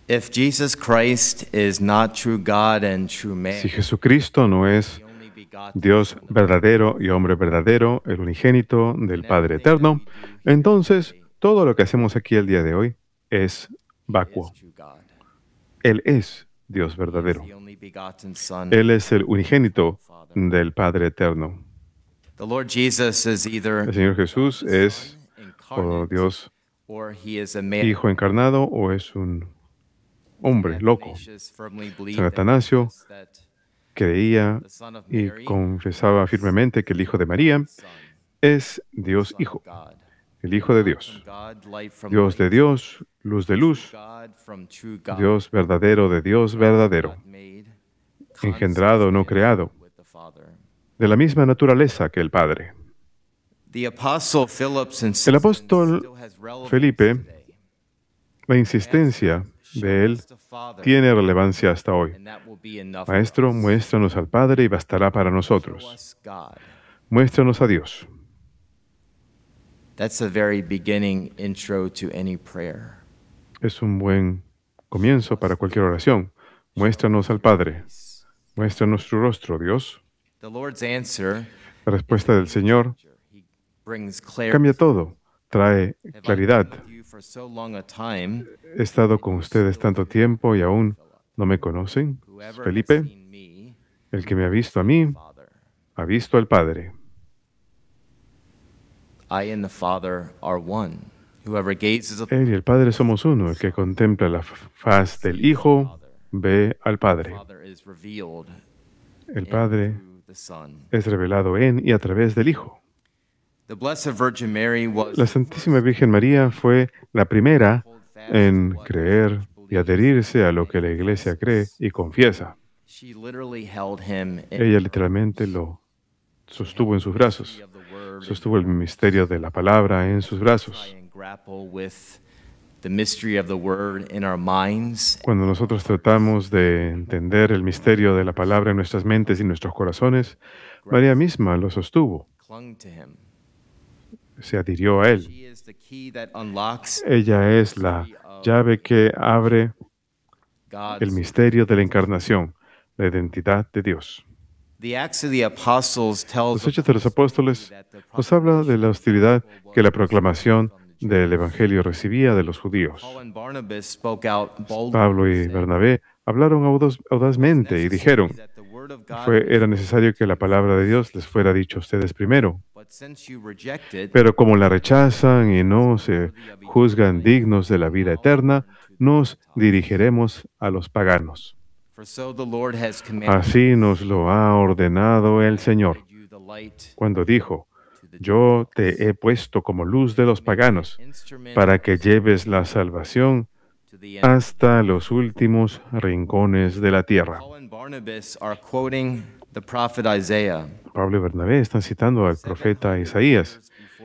If Jesus Christ is not true God and true man, Si Jesucristo no es the only begotten Dios Son of verdadero y hombre verdadero, el unigénito del God, Padre everything that eterno, we do here entonces today todo lo que hacemos aquí el día de hoy es is vacuo. true God. Él es Dios He is verdadero. the only begotten Son Él es el of the unigénito Father. del Padre eterno. The Lord Jesus is either El Señor Jesús God the es Son o incarnate, Dios or he is a man. Hijo encarnado o es un hombre loco. Athanasius firmly believed San and Atanasio confessed that creía the Son of y Mary confesaba is firmemente que el Hijo de God María the Son, es the Dios Son of Hijo, God. el Hijo de God Dios, from God, light from Dios de light, Dios, luz de true luz, God from true God, Dios verdadero de Dios verdadero, God made, engendrado, no creado, with the Father. de la misma naturaleza que el Padre. The Apostle Philip's El insistence apóstol still has relevance Felipe, today. la insistencia de él tiene relevancia hasta hoy. And that will be enough for Maestro, us. muéstranos al Padre y bastará para Show nosotros. us God. Muéstranos a Dios. That's the very beginning intro to any prayer. Es un buen comienzo para cualquier oración. Muéstranos al Padre. Muéstranos tu rostro, Dios. The Lord's answer La respuesta del Señor He brings clarity. cambia todo, trae Have I claridad. been with you for so long a time? He estado con ustedes tanto tiempo y aún no me conocen. Whoever has Felipe, seen me, el que me ha visto a mí, Father. ha visto al Padre. I and the Father are one. Whoever gazes upon Él y el Padre somos uno. El que contempla la faz del Hijo ve al the Padre. Father is revealed El in Padre through the Son. es revelado en y a través del Hijo. The Blessed Virgin Mary was La Santísima Virgen María fue la primera en creer y adherirse a lo que la Iglesia cree y confiesa. She literally held him in Ella literalmente lo sostuvo en sus brazos. of the word Sostuvo el misterio de la palabra en sus brazos. try and grapple with the mystery of the word in our minds. Cuando nosotros tratamos de entender el misterio de la palabra en nuestras mentes y nuestros corazones, María misma lo sostuvo, Clung to him. se adhirió a él. She is the key that unlocks Ella es la llave que abre el God's. misterio de la encarnación, la identidad de Dios. The Acts of the Apostles tells Los Hechos de los Apóstoles nos habla de la hostilidad que la proclamación del Evangelio recibía de los judíos. Paul and Barnabas spoke out boldly Pablo y Bernabé hablaron audazmente y dijeron, that the word of God, era necesario que la palabra de Dios les fuera dicha a ustedes primero. but since you rejected, Pero como la rechazan y no se juzgan dignos de la vida eterna, nos dirigiremos a los paganos. for so the Lord has commanded Así nos lo ha ordenado el Señor, you the light cuando dijo, yo te he puesto como luz de los paganos, instrument para que lleves la salvación to the end. hasta los últimos rincones de la tierra. Paul and Barnabas are quoting the prophet Isaiah. Pablo y Bernabé están citando al profeta Isaías.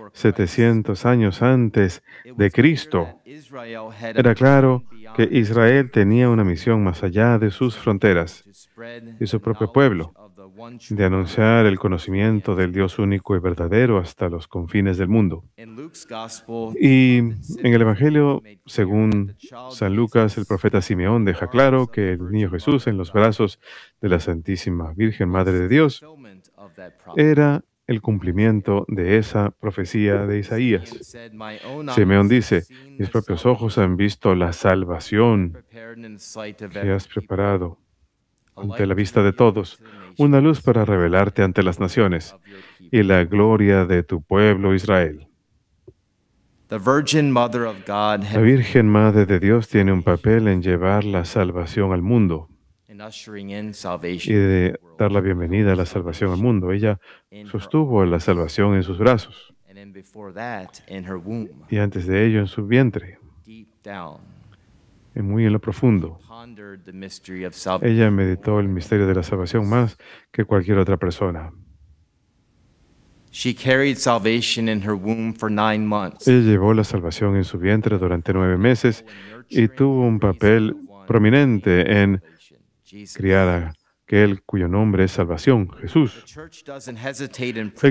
700 años antes de Cristo, Israel had era claro que Israel tenía una misión más allá de sus fronteras to spread y su propio pueblo, of the one true de anunciar el conocimiento del Dios único y verdadero hasta los confines del mundo. In Luke's gospel, Y en el Evangelio, según San Lucas, el profeta Simeón deja claro que el niño Jesús en los brazos de la Santísima Virgen Madre de Dios fulfillment of that prophet. era el cumplimiento de esa profecía de Isaías. Said, "My own Simeón eyes dice, have seen mis the propios ojos han visto la salvación prepared in the sight of que every has people, preparado a ante light la to vista de reveal todos, to the nations una luz para revelarte ante las naciones of your people." y la gloria de tu pueblo Israel. The Virgin Mother of God La had Virgen Madre de Dios tiene un papel en llevar la salvación al mundo in ushering in y salvation. de dar la bienvenida a la salvación al mundo. Ella sostuvo la salvación en sus brazos And then before that, in her womb, y antes de ello en su vientre, deep down, y muy en lo profundo. pondered the mystery of salvation. Ella meditó el misterio de la salvación más que cualquier otra persona. She carried salvation in her womb for 9 months. Ella llevó la salvación en su vientre durante 9 meses y tuvo un papel prominente en Jesus. criar a aquel cuyo nombre es salvación, Jesús. The church doesn't hesitate in